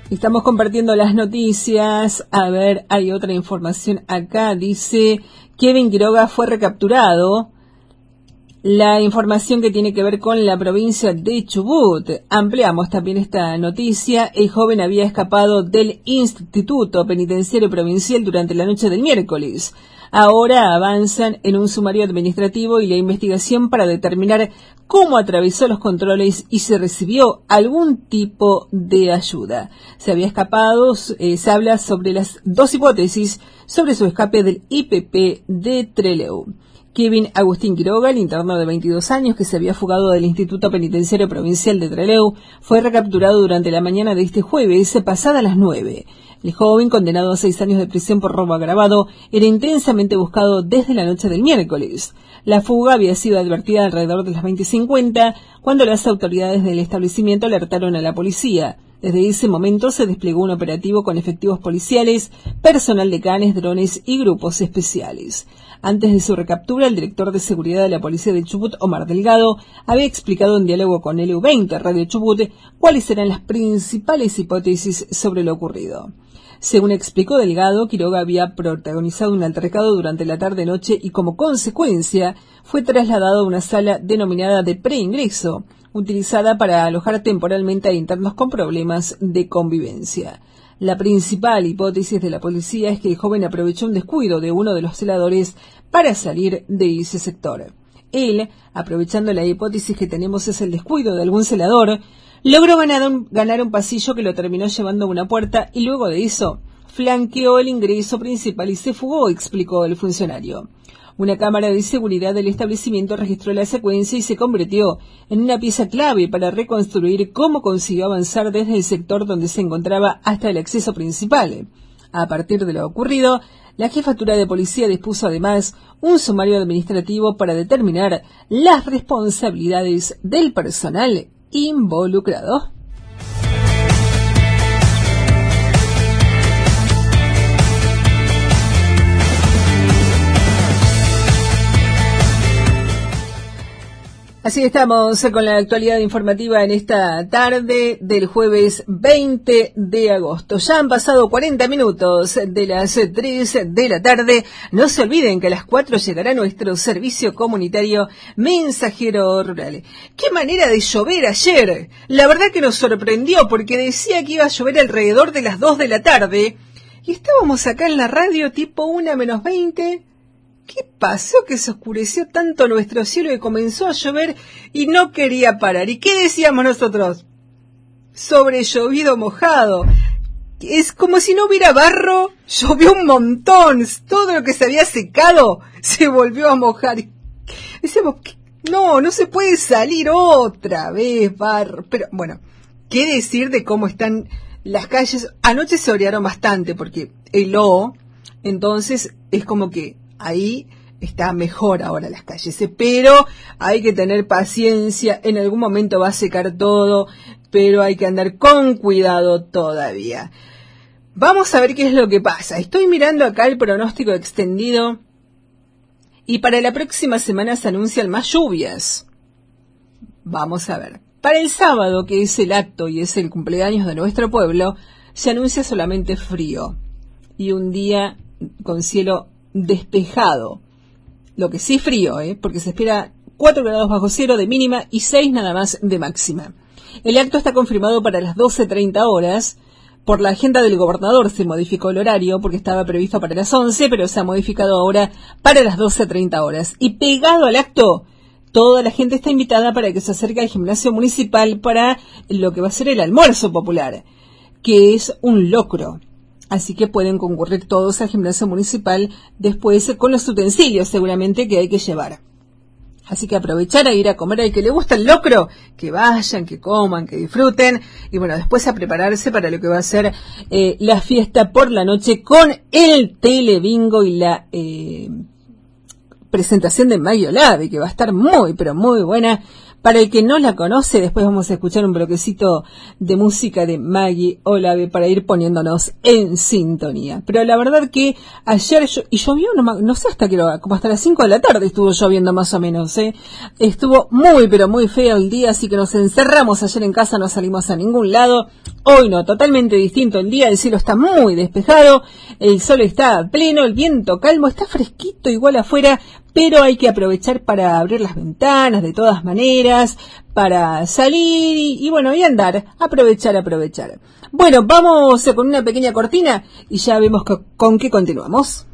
Estamos compartiendo las noticias. A ver, hay otra información acá. Dice, Kevin Quiroga fue recapturado. La información que tiene que ver con la provincia de Chubut. Ampliamos también esta noticia. El joven había escapado del Instituto Penitenciario Provincial durante la noche del miércoles. Ahora avanzan en un sumario administrativo y la investigación para determinar cómo atravesó los controles y si recibió algún tipo de ayuda. Se había escapado, se habla sobre las dos hipótesis sobre su escape del IPP de Trelew. Kevin Agustín Quiroga, el interno de 22 años que se había fugado del Instituto Penitenciario Provincial de Trelew, fue recapturado durante la mañana de este jueves, pasada las 9. El joven, condenado a 6 años de prisión por robo agravado, era intensamente buscado desde la noche del miércoles. La fuga había sido advertida alrededor de las 20:50, cuando las autoridades del establecimiento alertaron a la policía. Desde ese momento se desplegó un operativo con efectivos policiales, personal de canes, drones y grupos especiales. Antes de su recaptura, el director de seguridad de la policía de Chubut, Omar Delgado, había explicado en diálogo con LU20 Radio Chubut cuáles eran las principales hipótesis sobre lo ocurrido. Según explicó Delgado, Quiroga había protagonizado un altercado durante la tarde-noche y como consecuencia fue trasladado a una sala denominada de preingreso, utilizada para alojar temporalmente a internos con problemas de convivencia. La principal hipótesis de la policía es que el joven aprovechó un descuido de uno de los celadores para salir de ese sector. Él, aprovechando la hipótesis que tenemos es el descuido de algún celador, logró ganar un pasillo que lo terminó llevando a una puerta y luego de eso flanqueó el ingreso principal y se fugó, explicó el funcionario. Una cámara de seguridad del establecimiento registró la secuencia y se convirtió en una pieza clave para reconstruir cómo consiguió avanzar desde el sector donde se encontraba hasta el acceso principal. A partir de lo ocurrido, la jefatura de policía dispuso además un sumario administrativo para determinar las responsabilidades del personal involucrado. Así estamos con la actualidad informativa en esta tarde del jueves 20 de agosto. Ya han pasado 40 minutos de las 3 de la tarde. No se olviden que a las 4 llegará nuestro servicio comunitario Mensajero Rural. ¡Qué manera de llover ayer! La verdad que nos sorprendió porque decía que iba a llover alrededor de las 2 de la tarde. Y estábamos acá en la radio tipo 1:20. ¿Qué pasó que se oscureció tanto nuestro cielo y comenzó a llover y no quería parar? ¿Y qué decíamos nosotros? Sobre llovido mojado. Es como si no hubiera barro, llovió un montón. Todo lo que se había secado se volvió a mojar. Decíamos, no se puede salir otra vez barro. Pero bueno, ¿qué decir de cómo están las calles? Anoche se orearon bastante porque heló, entonces es como que ahí está mejor ahora las calles, pero hay que tener paciencia, en algún momento va a secar todo, pero hay que andar con cuidado todavía. Vamos a ver qué es lo que pasa. Estoy mirando acá el pronóstico extendido y para la próxima semana se anuncian más lluvias. Vamos a ver. Para el sábado, que es el acto y es el cumpleaños de nuestro pueblo, se anuncia solamente frío y un día con cielo despejado, lo que sí frío, porque se espera 4 grados bajo cero de mínima y 6 nada más de máxima. El acto está confirmado para las 12:30 horas. Por la agenda del gobernador se modificó el horario porque estaba previsto para las 11, pero se ha modificado ahora para las 12:30 horas. Y pegado al acto, toda la gente está invitada para que se acerque al gimnasio municipal para lo que va a ser el almuerzo popular, que es un locro. Así que pueden concurrir todos al gimnasio municipal después con los utensilios seguramente que hay que llevar. Así que aprovechar a ir a comer al que le gusta el locro, que vayan, que coman, que disfruten. Y bueno, después a prepararse para lo que va a ser la fiesta por la noche con el telebingo y la presentación de Mario Lave, que va a estar muy, pero muy buena Para el que no la conoce, después vamos a escuchar un bloquecito de música de Maggie Olave para ir poniéndonos en sintonía. Pero la verdad que ayer llovió, no sé hasta qué hora, como hasta las 5 de la tarde estuvo lloviendo más o menos, Estuvo muy, pero muy feo el día, así que nos encerramos ayer en casa, no salimos a ningún lado. Hoy no, totalmente distinto el día, el cielo está muy despejado, el sol está pleno, el viento calmo, está fresquito igual afuera, pero hay que aprovechar para abrir las ventanas de todas maneras, para salir y bueno, y andar, aprovechar. Bueno, vamos con una pequeña cortina y ya vemos con qué continuamos.